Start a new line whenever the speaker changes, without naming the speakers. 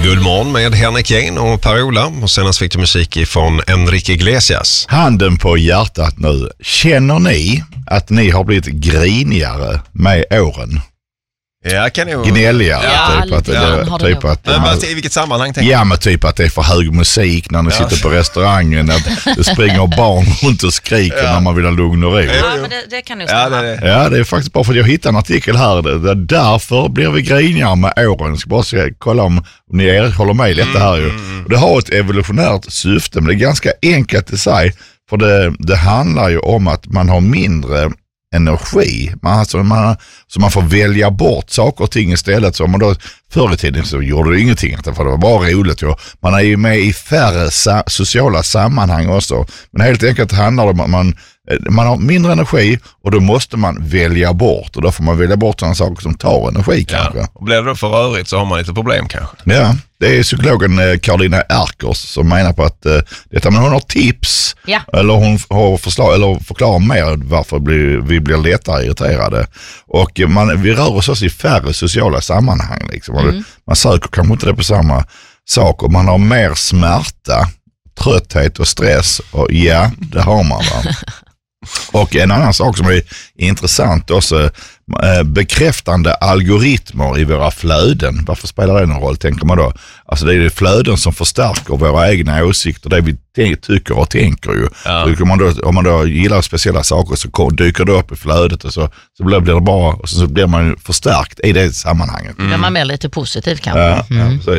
Guldmorgon med Henrik Jane och Per-Ola. Och senast fick du musik ifrån Enrique Iglesias.
Handen på hjärtat nu. Känner ni att ni har blivit grinigare med åren?
Ja, kan jag...
Gnälligare,
I vilket sammanhang tänker du?
Ja, men typ att det är för hög musik när ni sitter på restaurangen, att det springer barn runt och skriker när man vill ha lugn och ro.
Ja, men det kan ju stämma.
Ja, det är faktiskt bara för att jag hittade en artikel här. Därför blir vi grinigare med åren. Jag ska bara kolla om ni håller med i detta här ju. Och det har ett evolutionärt syfte, men det är ganska enkelt i sig. För det handlar ju om att man har mindre energi. Så man får välja bort saker och ting istället. Så man då, förr i tiden så gjorde det ingenting, för det var bara roligt. Man är ju med i färre sociala sammanhang också. Men helt enkelt handlar det om att man har mindre energi och då måste man välja bort. Och då får man välja bort sådana saker som tar energi kanske.
Ja. Och blir det då för rörigt så har man lite problem kanske.
Ja, det är psykologen Karolina Erkers som menar på att detta, men hon har tips eller hon har förslag eller förklarar mer varför vi blir lättare irriterade. Och vi rör oss också i färre sociala sammanhang liksom. Man söker kanske inte det på samma sak och man har mer smärta, trötthet och stress och ja, det har man va. Och en annan sak som är intressant också, bekräftande algoritmer i våra flöden. Varför spelar det någon roll, tänker man då? Alltså det är flöden som förstärker våra egna åsikter, det vi tycker och tänker ju. Ja. Om man då gillar speciella saker så dyker det upp i flödet och så blir det bra och så blir man förstärkt i det sammanhanget.
Blir man mer lite positiv kanske.
Ja, så